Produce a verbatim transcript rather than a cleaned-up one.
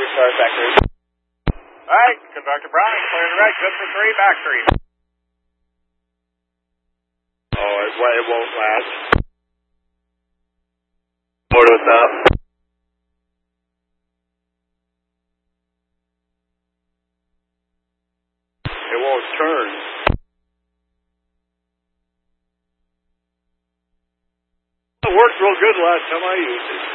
Your start back three. Alright, Conductor Brown, clear the right, good for three, back three. Oh, it, it won't last. Motor stop. It won't turn. It worked real good the last time I used it.